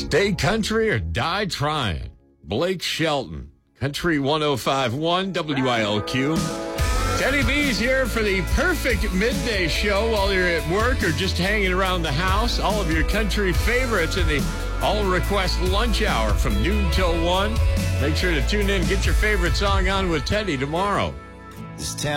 Stay country or die trying. Blake Shelton, Country 105.1 WILQ. Teddy B's here for the perfect midday show while you're at work or just hanging around the house. All of your country favorites in the all-request lunch hour from noon till 1. Make sure to tune in. Get your favorite song on with Teddy tomorrow. This town